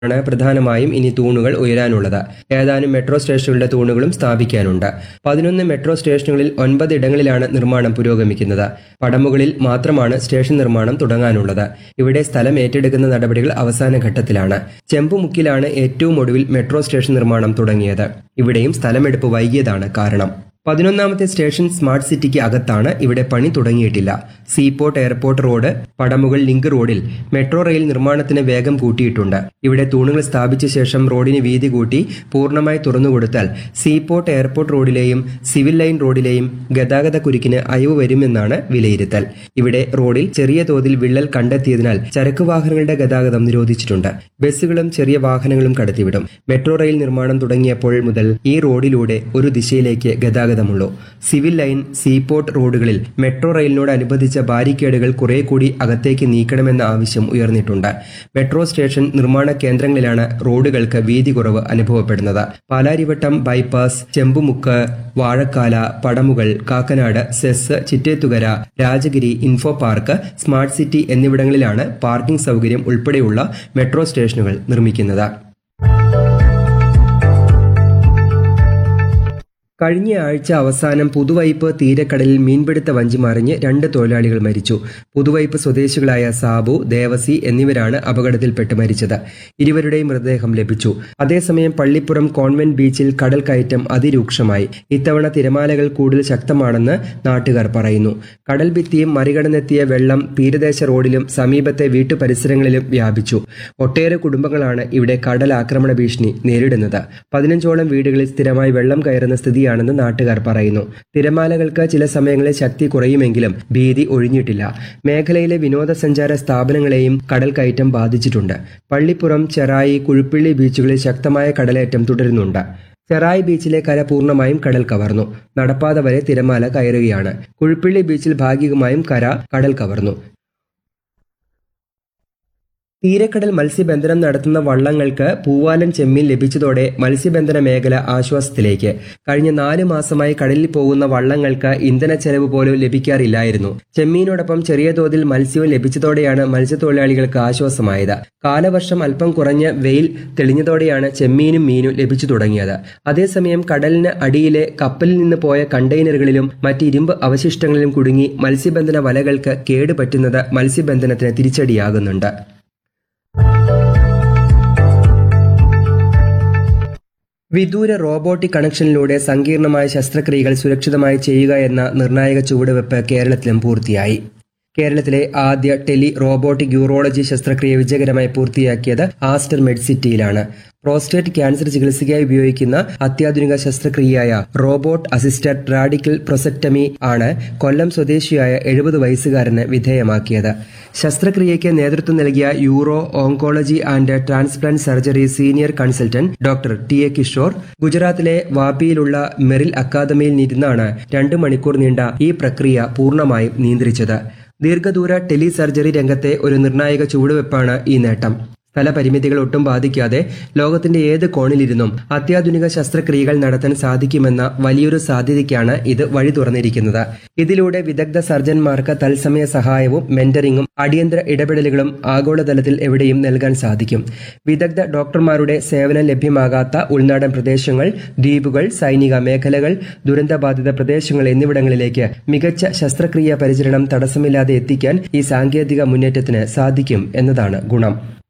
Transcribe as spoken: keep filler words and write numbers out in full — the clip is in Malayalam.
ാണ് പ്രധാനമായും ഇനി തൂണുകൾ ഉയരാനുള്ളത്. ഏതാനും മെട്രോ സ്റ്റേഷനുകളുടെ തൂണുകളും സ്ഥാപിക്കാനുണ്ട്. പതിനൊന്ന് മെട്രോ സ്റ്റേഷനുകളിൽ ഒൻപത് ഇടങ്ങളിലാണ് നിർമ്മാണം പുരോഗമിക്കുന്നത്. പടമുകളിൽ മാത്രമാണ് സ്റ്റേഷൻ നിർമ്മാണം തുടങ്ങാനുള്ളത്. ഇവിടെ സ്ഥലം ഏറ്റെടുക്കുന്ന നടപടികൾ അവസാന ഘട്ടത്തിലാണ്. ചെമ്പുമുക്കിലാണ് ഏറ്റവും ഒടുവിൽ മെട്രോ സ്റ്റേഷൻ നിർമ്മാണം തുടങ്ങിയത്. ഇവിടെയും സ്ഥലമെടുപ്പ് വൈകിയതാണ് കാരണം. പതിനൊന്നാമത്തെ സ്റ്റേഷൻ സ്മാർട്ട് സിറ്റിക്ക് അകത്താണ്. ഇവിടെ പണി തുടങ്ങിയിട്ടില്ല. Seaport airport road, Padamugal link റോഡിൽ മെട്രോ റെയിൽ നിർമ്മാണത്തിന് വേഗം കൂട്ടിയിട്ടുണ്ട്. ഇവിടെ തൂണുകൾ സ്ഥാപിച്ച ശേഷം റോഡിന് വീതി കൂട്ടി പൂർണ്ണമായി തുറന്നുകൊടുത്താൽ സീപോർട്ട് എയർപോർട്ട് റോഡിലെയും സിവിൽ ലൈൻ റോഡിലെയും ഗതാഗത കുരുക്കിന് അയവ് വരുമെന്നാണ് വിലയിരുത്തൽ. ഇവിടെ റോഡിൽ ചെറിയ തോതിൽ വിള്ളൽ കണ്ടെത്തിയതിനാൽ ചരക്ക് വാഹനങ്ങളുടെ ഗതാഗതം നിരോധിച്ചിട്ടുണ്ട്. ബസ്സുകളും ചെറിയ വാഹനങ്ങളും കടത്തിവിടും. മെട്രോ റെയിൽ നിർമ്മാണം തുടങ്ങിയപ്പോൾ മുതൽ ഈ റോഡിലൂടെ ഒരു ദിശയിലേക്ക് ഗതാഗതം ുള്ളൂ. സിവിൽ ലൈൻ, സീപോർട്ട് റോഡുകളിൽ മെട്രോ റെയിലിനോട് അനുബന്ധിച്ച ബാരിക്കേഡുകൾ കുറെ കൂടി അകത്തേക്ക് നീക്കണമെന്ന ആവശ്യം ഉയർന്നിട്ടുണ്ട്. മെട്രോ സ്റ്റേഷൻ നിർമ്മാണ കേന്ദ്രങ്ങളിലാണ് റോഡുകൾക്ക് വീതി കുറവ് അനുഭവപ്പെടുന്നത്. Palarivattom bypass, Chembumukku, Vazhakkala, Padamugal, Kakkanad, cess, Chittethukara, Rajagiri, info park, smart city എന്നിവിടങ്ങളിലാണ് പാർക്കിംഗ് സൗകര്യം ഉൾപ്പെടെയുള്ള മെട്രോ സ്റ്റേഷനുകൾ നിർമ്മിക്കുന്നത്. കഴിഞ്ഞ ആഴ്ച അവസാനം പുതുവൈപ്പ് തീരക്കടലിൽ മീൻപിടുത്ത വഞ്ചി മറിഞ്ഞ് രണ്ട് തൊഴിലാളികൾ മരിച്ചു. പുതുവൈപ്പ് സ്വദേശികളായ സാബു, ദേവസി എന്നിവരാണ് അപകടത്തിൽപ്പെട്ട് മരിച്ചത്. ഇരുവരുടെയും മൃതദേഹം ലഭിച്ചു. അതേസമയം പള്ളിപ്പുറം കോൺവെന്റ് ബീച്ചിൽ കടൽ കയറ്റം അതിരൂക്ഷമായി. ഇത്തവണ തിരമാലകൾ കൂടുതൽ ശക്തമാണെന്ന് നാട്ടുകാർ പറയുന്നു. കടൽ ഭിത്തിയും മറികടന്നെത്തിയ വെള്ളം തീരദേശ റോഡിലും സമീപത്തെ വീട്ടുപരിസരങ്ങളിലും വ്യാപിച്ചു. ഒട്ടേറെ കുടുംബങ്ങളാണ് ഇവിടെ കടൽ ആക്രമണ ഭീഷണി നേരിടുന്നത്. പതിനഞ്ചോളം വീടുകളിൽ സ്ഥിരമായി വെള്ളം കയറുന്ന സ്ഥിതി ണെന്ന് നാട്ടുകാർ പറയുന്നു. തിരമാലകൾക്ക് ചില സമയങ്ങളിൽ ശക്തി കുറയുമെങ്കിലും ഭീതി ഒഴിഞ്ഞിട്ടില്ല. മേഖലയിലെ വിനോദസഞ്ചാര സ്ഥാപനങ്ങളെയും കടൽ കയറ്റം ബാധിച്ചിട്ടുണ്ട്. പള്ളിപ്പുറം, ചെറായി, കുഴുപ്പിള്ളി ബീച്ചുകളിൽ ശക്തമായ കടലേറ്റം തുടരുന്നുണ്ട്. ചെറായി ബീച്ചിലെ കര പൂർണ്ണമായും കടൽ കവർന്നു. നടപ്പാത വരെ തിരമാല കയറുകയാണ്. കുഴുപ്പിള്ളി ബീച്ചിൽ ഭാഗികമായും കര കടൽ കവർന്നു. തീരക്കടൽ മത്സ്യബന്ധനം നടത്തുന്ന വള്ളങ്ങൾക്ക് പൂവാലൻ ചെമ്മീൻ ലഭിച്ചതോടെ മത്സ്യബന്ധന മേഖല ആശ്വാസത്തിലേക്ക്. കഴിഞ്ഞ നാല് മാസമായി കടലിൽ പോകുന്ന വള്ളങ്ങൾക്ക് ഇന്ധന ചെലവ് പോലും ലഭിക്കാറില്ലായിരുന്നു. ചെമ്മീനോടൊപ്പം ചെറിയ തോതിൽ മത്സ്യവും ലഭിച്ചതോടെയാണ് മത്സ്യത്തൊഴിലാളികൾക്ക് ആശ്വാസമായത്. കാലവർഷം അല്പം കുറഞ്ഞ് വെയിൽ തെളിഞ്ഞതോടെയാണ് ചെമ്മീനും മീനും ലഭിച്ചു തുടങ്ങിയത്. അതേസമയം കടലിന് അടിയിലെ കപ്പലിൽ നിന്ന് പോയ കണ്ടെയ്നറുകളിലും മറ്റ് ഇരുമ്പ് അവശിഷ്ടങ്ങളിലും കുടുങ്ങി മത്സ്യബന്ധന വലകൾക്ക് കേടുപറ്റുന്നത് മത്സ്യബന്ധനത്തിന് തിരിച്ചടിയാകുന്നുണ്ട്. വിദൂര റോബോട്ടിക് കണക്ഷനിലൂടെ സങ്കീർണമായ ശസ്ത്രക്രിയകൾ സുരക്ഷിതമായി ചെയ്യുക എന്ന നിർണായക ചുവടുവെപ്പ് കേരളത്തിലും പൂർത്തിയായി. കേരളത്തിലെ ആദ്യ ടെലി റോബോട്ടിക് യൂറോളജി ശസ്ത്രക്രിയ വിജയകരമായി പൂർത്തിയാക്കിയത് ആസ്റ്റർ മെഡ് സിറ്റിയിലാണ്. പ്രോസ്റ്റേറ്റ് ക്യാൻസർ ചികിത്സയ്ക്കായി ഉപയോഗിക്കുന്ന അത്യാധുനിക ശസ്ത്രക്രിയയായ റോബോട്ട് അസിസ്റ്റഡ് റാഡിക്കൽ പ്രൊസക്ടമി ആണ് കൊല്ലം സ്വദേശിയായ എഴുപത് വയസ്സുകാരന് വിധേയമാക്കിയത്. ശസ്ത്രക്രിയയ്ക്ക് നേതൃത്വം നൽകിയ euro oncology and transplant surgery senior consultant doctor T A Kishore ഗുജറാത്തിലെ വാപിയിലുള്ള മെറിൽ അക്കാദമിയിൽ നിന്നാണ് രണ്ടു മണിക്കൂർ നീണ്ട ഈ പ്രക്രിയ പൂർണ്ണമായും നിയന്ത്രിച്ചത്. ദീർഘദൂര ടെലി സർജറി രംഗത്തെ ഒരു നിർണായക ചുവടുവെപ്പാണ് ഈ നേട്ടം. സ്ഥലപരിമിതികൾ ഒട്ടും ബാധിക്കാതെ ലോകത്തിന്റെ ഏത് കോണിലിരുന്നും അത്യാധുനിക ശസ്ത്രക്രിയകൾ നടത്താൻ സാധിക്കുമെന്ന വലിയൊരു സാധ്യതയ്ക്കാണ് ഇത് വഴി തുറന്നിരിക്കുന്നത്. ഇതിലൂടെ വിദഗ്ധ സർജൻമാർക്ക് തത്സമയ സഹായവും മെന്ററിംഗും അടിയന്തര ഇടപെടലുകളും ആഗോളതലത്തിൽ എവിടെയും നൽകാൻ സാധിക്കും. വിദഗ്ധ ഡോക്ടർമാരുടെ സേവനം ലഭ്യമാകാത്ത ഉൾനാടൻ പ്രദേശങ്ങൾ, ദ്വീപുകൾ, സൈനിക മേഖലകൾ, ദുരന്തബാധിത പ്രദേശങ്ങൾ എന്നിവിടങ്ങളിലേക്ക് മികച്ച ശസ്ത്രക്രിയാ പരിചരണം തടസ്സമില്ലാതെ എത്തിക്കാൻ ഈ സാങ്കേതിക മുന്നേറ്റത്തിന് സാധിക്കും എന്നതാണ് ഗുണം.